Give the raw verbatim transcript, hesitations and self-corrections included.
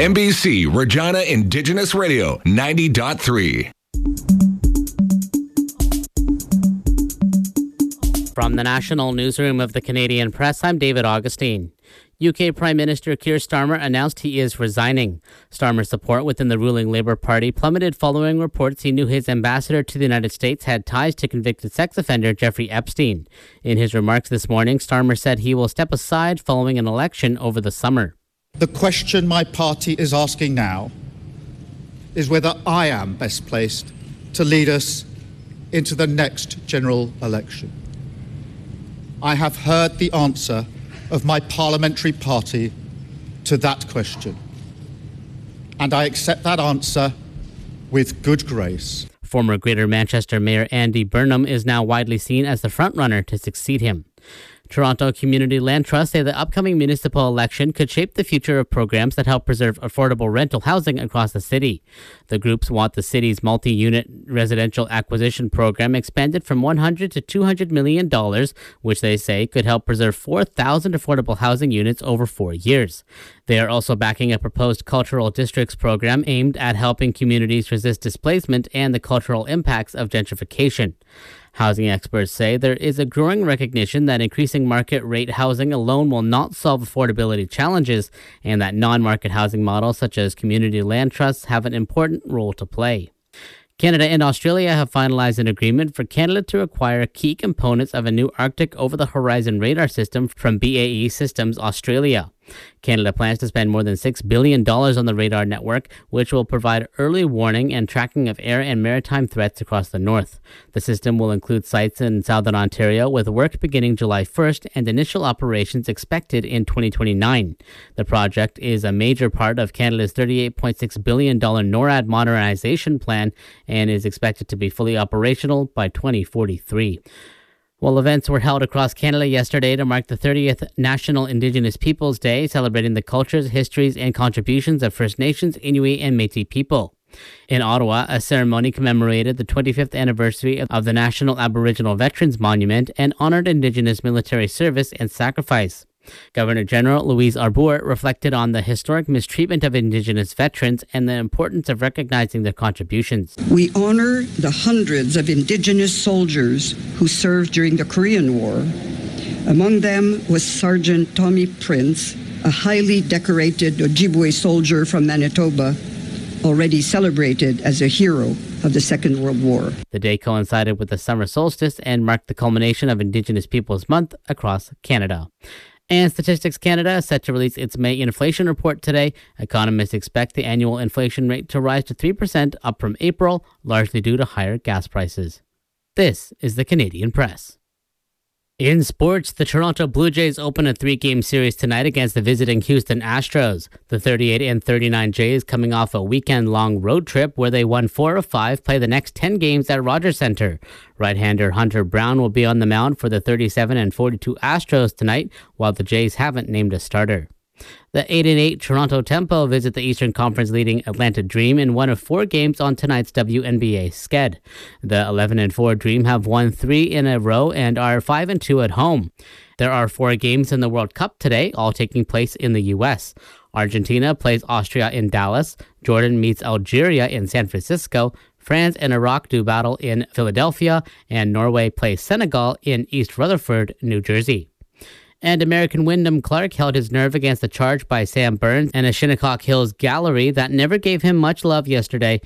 N B C Regina Indigenous Radio ninety point three. From the National Newsroom of the Canadian Press, I'm David Augustine. U K Prime Minister Keir Starmer announced he is resigning. Starmer's support within the ruling Labour Party plummeted following reports he knew his ambassador to the United States had ties to convicted sex offender Jeffrey Epstein. In his remarks this morning, Starmer said he will step aside following an election over the summer. The question my party is asking now is whether I am best placed to lead us into the next general election. I have heard the answer of my parliamentary party to that question, and I accept that answer with good grace. Former Greater Manchester Mayor Andy Burnham is now widely seen as the frontrunner to succeed him. Toronto Community Land Trust say the upcoming municipal election could shape the future of programs that help preserve affordable rental housing across the city. The groups want the city's multi-unit residential acquisition program expanded from one hundred to two hundred million dollars, which they say could help preserve four thousand affordable housing units over four years. They are also backing a proposed cultural districts program aimed at helping communities resist displacement and the cultural impacts of gentrification. Housing experts say there is a growing recognition that increasing market rate housing alone will not solve affordability challenges, and that non-market housing models such as community land trusts have an important role to play. Canada and Australia have finalized an agreement for Canada to acquire key components of a new Arctic over-the-horizon radar system from B A E Systems Australia. Canada plans to spend more than six billion dollars on the radar network, which will provide early warning and tracking of air and maritime threats across the north. The system will include sites in southern Ontario, with work beginning July first and initial operations expected in twenty twenty-nine. The project is a major part of Canada's thirty-eight point six billion dollars NORAD modernization plan and is expected to be fully operational by twenty forty-three. Well, events were held across Canada yesterday to mark the thirtieth National Indigenous Peoples Day, celebrating the cultures, histories, and contributions of First Nations, Inuit, and Métis people. In Ottawa, a ceremony commemorated the twenty-fifth anniversary of the National Aboriginal Veterans Monument and honored Indigenous military service and sacrifice. Governor General Louise Arbour reflected on the historic mistreatment of Indigenous veterans and the importance of recognizing their contributions. We honor the hundreds of Indigenous soldiers who served during the Korean War. Among them was Sergeant Tommy Prince, a highly decorated Ojibwe soldier from Manitoba, already celebrated as a hero of the Second World War. The day coincided with the summer solstice and marked the culmination of Indigenous Peoples Month across Canada. And Statistics Canada is set to release its May inflation report today. Economists expect the annual inflation rate to rise to three percent, up from April, largely due to higher gas prices. This is the Canadian Press. In sports, the Toronto Blue Jays open a three-game series tonight against the visiting Houston Astros. The thirty-eight and thirty-nine Jays, coming off a weekend-long road trip where they won four of five, play the next ten games at Rogers Centre. Right-hander Hunter Brown will be on the mound for the thirty-seven and forty-two Astros tonight, while the Jays haven't named a starter. The eight and eight Toronto Tempo visit the Eastern Conference leading Atlanta Dream in one of four games on tonight's W N B A sked. The eleven and four Dream have won three in a row and are five and two at home. There are four games in the World Cup today, all taking place in the U S. Argentina plays Austria in Dallas, Jordan meets Algeria in San Francisco, France and Iraq do battle in Philadelphia, and Norway plays Senegal in East Rutherford, New Jersey. And American Wyndham Clark held his nerve against the charge by Sam Burns and a Shinnecock Hills gallery that never gave him much love yesterday.